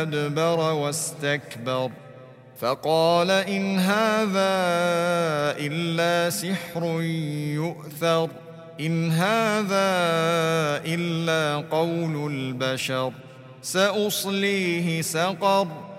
أدبر واستكبر فقال إن هذا إلا سحر يؤثر إن هذا إلا قول البشر سأصليه سقر